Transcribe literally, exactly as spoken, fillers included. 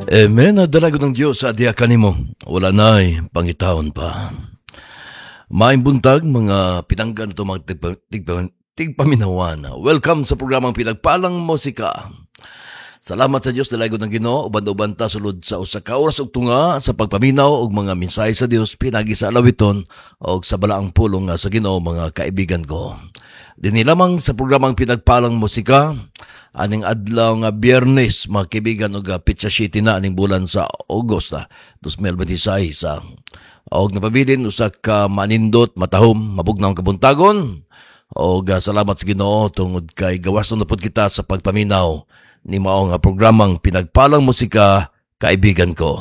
Amen, dalago ng Diyos sa diya kanimo. Wala na'y pangitahon pa. Maayong buntag, mga pinanggan ito mga tigpa, tigpa, tigpaminawan. Welcome sa programang Pinagpalang Musika. Salamat sa Diyos, dalago ng Ginoo, uban-uban ta sulod sa usa ka oras ug tunga sa pagpaminaw og mga mensahe sa Dios pinagi sa alawiton og sa balaang pulong nga sa Ginoo, mga kaibigan ko. Dinhi lamang sa programang Pinagpalang Musika, aning adlaw nga Biyernes, mga kaibigan, og pitsa siyete na aning bulan sa Agosto twenty twenty-six. Og napabilin usa ka manindot, matahom, mabugnaw ang kabuntagon. Og salamat sa Ginoo tungod kay gawason na pud kita sa pagpaminaw ni mao nga programang Pinagpalang Musika, kaibigan ko.